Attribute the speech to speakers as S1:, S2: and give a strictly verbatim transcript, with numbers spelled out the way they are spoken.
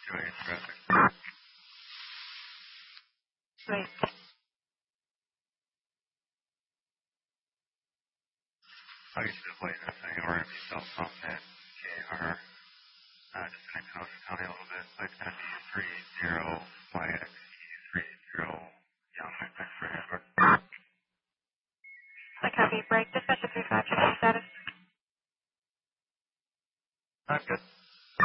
S1: Joy traffic.
S2: Right.
S1: I used to play this thing where if you sell something at K R, uh, just in Coast County a little bit, so it's going to be three zero Y X E three zero Young X-ray Edward.
S2: I copy. Break. Dispatch three five. Status.
S1: That's good.